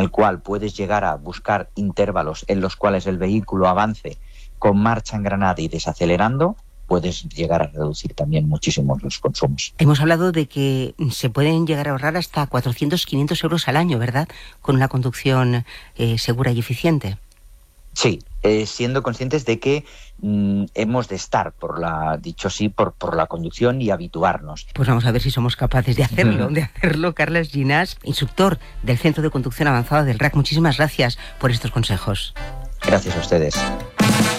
el cual puedes llegar a buscar intervalos en los cuales el vehículo avance con marcha en granada y desacelerando, puedes llegar a reducir también muchísimo los consumos. Hemos hablado de que se pueden llegar a ahorrar hasta 400, 500 euros al año, ¿verdad?, con una conducción segura y eficiente. Sí, siendo conscientes de que hemos de estar por la conducción y habituarnos. Pues vamos a ver si somos capaces de hacerlo. Carles Ginàs, instructor del Centro de Conducción Avanzada del RAC, muchísimas gracias por estos consejos. Gracias a ustedes.